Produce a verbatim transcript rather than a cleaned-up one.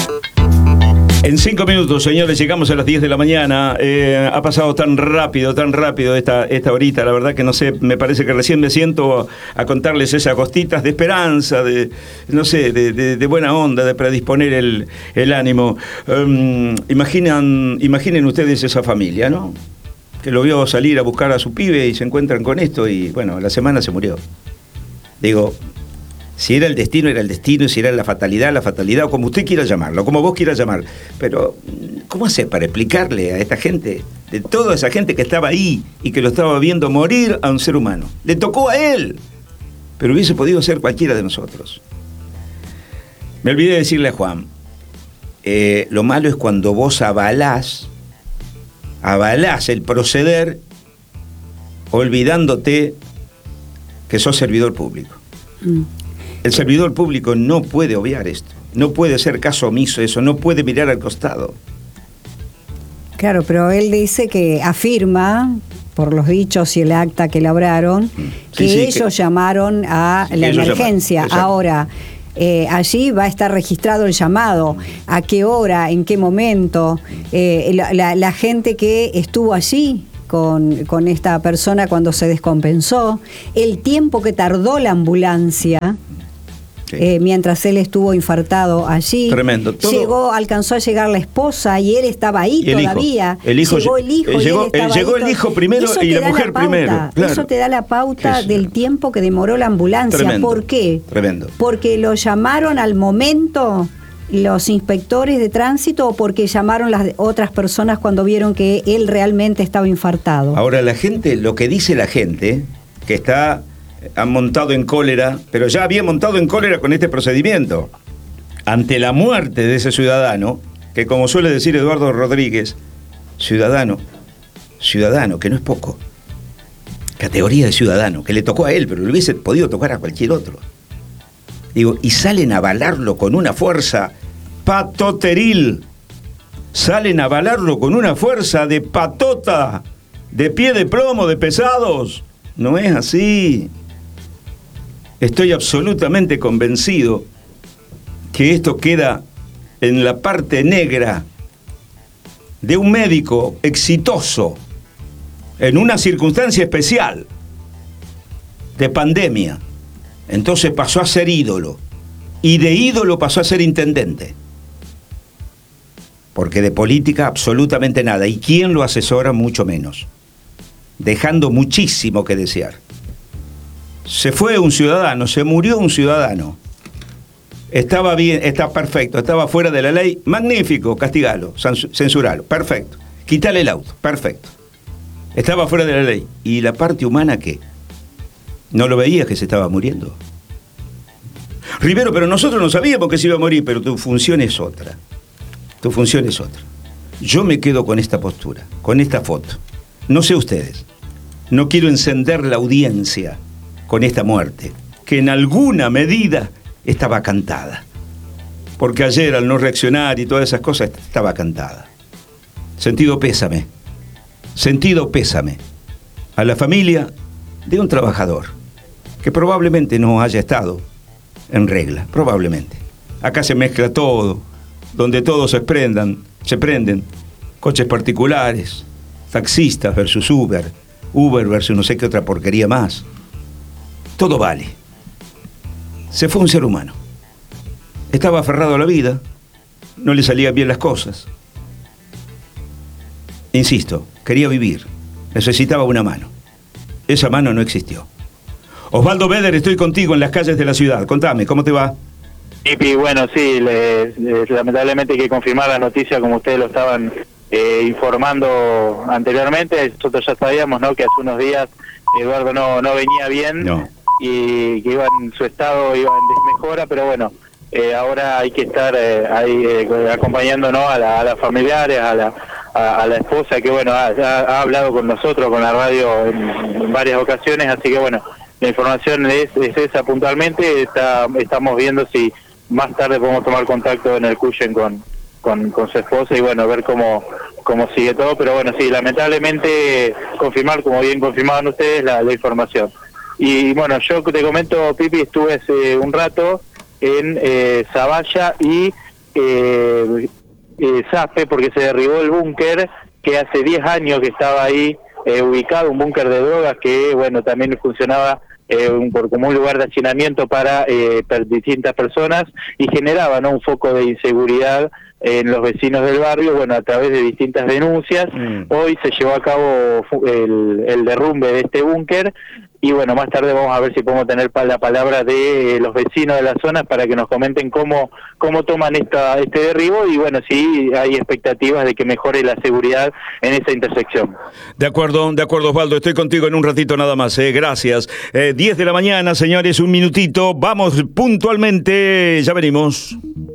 En cinco minutos, señores, llegamos a las diez de la mañana. Eh, ha pasado tan rápido, tan rápido esta, esta horita. La verdad que no sé, me parece que recién me siento a, a contarles esas gostitas de esperanza, de no sé, de, de, de buena onda, de predisponer el, el ánimo. Um, imaginan, imaginen ustedes esa familia, ¿no? Que lo vio salir a buscar a su pibe y se encuentran con esto y, bueno, a la semana se murió. Digo... Si era el destino, era el destino, si era la fatalidad, la fatalidad, o como usted quiera llamarlo, como vos quieras llamar. Pero, ¿cómo hace para explicarle a esta gente, de toda esa gente que estaba ahí y que lo estaba viendo morir a un ser humano? Le tocó a él, pero hubiese podido ser cualquiera de nosotros. Me olvidé de decirle a Juan, eh, lo malo es cuando vos avalás, avalás el proceder olvidándote que sos servidor público. Mm. El servidor público no puede obviar esto, no puede ser caso omiso eso, no puede mirar al costado. Claro, pero él dice que afirma, por los dichos y el acta que elaboraron, sí, que sí, ellos que, llamaron a sí, la emergencia. Ahora, eh, allí va a estar registrado el llamado, a qué hora, en qué momento, eh, la, la, la gente que estuvo allí con, con esta persona cuando se descompensó, el tiempo que tardó la ambulancia. Sí. Eh, mientras él estuvo infartado allí. Tremendo. Todo... Llegó, alcanzó a llegar la esposa y él estaba ahí el todavía. Hijo. El hijo, llegó el hijo. Eh, y llegó él estaba llegó ahí el hijo primero eso y la mujer la primero. Claro. Eso te da la pauta Eso. del tiempo que demoró la ambulancia. Tremendo. ¿Por qué? Tremendo. Porque lo llamaron al momento los inspectores de tránsito o porque llamaron las otras personas cuando vieron que él realmente estaba infartado. Ahora la gente, lo que dice la gente, que está... han montado en cólera, pero ya había montado en cólera con este procedimiento, ante la muerte de ese ciudadano, que como suele decir Eduardo Rodríguez, ciudadano, ciudadano, que no es poco, categoría de ciudadano, que le tocó a él, pero le hubiese podido tocar a cualquier otro. Digo, y salen a avalarlo con una fuerza patoteril, salen a avalarlo con una fuerza de patota, de pie de plomo, de pesados. No es así. Estoy absolutamente convencido que esto queda en la parte negra de un médico exitoso en una circunstancia especial de pandemia. Entonces pasó a ser ídolo y de ídolo pasó a ser intendente, porque de política absolutamente nada, y quien lo asesora mucho menos, dejando muchísimo que desear. Se fue un ciudadano, se murió un ciudadano. Estaba bien, está perfecto, estaba fuera de la ley, magnífico, castigalo, censuralo, perfecto. Quítale el auto, perfecto. Estaba fuera de la ley. ¿Y la parte humana qué? ¿No lo veías que se estaba muriendo? Rivero, pero nosotros no sabíamos que se iba a morir, pero tu función es otra. Tu función es otra. Yo me quedo con esta postura, con esta foto. No sé ustedes. No quiero encender la audiencia con esta muerte, que en alguna medida estaba cantada. Porque ayer, al no reaccionar y todas esas cosas, estaba cantada. Sentido pésame. Sentido pésame a la familia de un trabajador que probablemente no haya estado en regla, probablemente. Acá se mezcla todo, donde todos se prendan, se prenden, coches particulares, taxistas versus Uber, Uber versus no sé qué otra porquería más. Todo vale. Se fue un ser humano. Estaba aferrado a la vida, no le salían bien las cosas. Insisto, quería vivir, necesitaba una mano. Esa mano no existió. Osvaldo Beder, estoy contigo en las calles de la ciudad. Contame, ¿cómo te va? Pipi, bueno, sí, le, le, lamentablemente hay que confirmar la noticia como ustedes lo estaban eh, informando anteriormente. Nosotros ya sabíamos, ¿no?, que hace unos días Eduardo no, no venía bien, no, y que iba en su estado, iba en desmejora, pero bueno, eh, ahora hay que estar eh, ahí eh, acompañando, ¿no?, a, la, a las familiares, a la, a, a la esposa, que bueno, ha, ha hablado con nosotros, con la radio en, en varias ocasiones, así que bueno, la información es, es esa puntualmente. Está, estamos viendo si más tarde podemos tomar contacto en el Cuyen con, con, con su esposa y bueno, ver cómo, cómo sigue todo, pero bueno, sí, lamentablemente confirmar, como bien confirmaban ustedes, la, la información. Y bueno, yo te comento, Pipi, estuve hace un rato en eh, Zavalla y eh, eh, zafe, porque se derribó el búnker que hace diez años que estaba ahí eh, ubicado, un búnker de drogas que, bueno, también funcionaba eh, un, como un lugar de hacinamiento para eh, per, distintas personas y generaba, ¿no?, un foco de inseguridad en los vecinos del barrio, bueno, a través de distintas denuncias. Mm. Hoy se llevó a cabo el, el derrumbe de este búnker y bueno, más tarde vamos a ver si podemos tener la palabra de los vecinos de la zona para que nos comenten cómo cómo toman esta este derribo y bueno, si hay expectativas de que mejore la seguridad en esa intersección. De acuerdo, de acuerdo, Osvaldo, estoy contigo en un ratito nada más, eh, gracias. Eh, diez de la mañana, señores, un minutito, vamos puntualmente, ya venimos.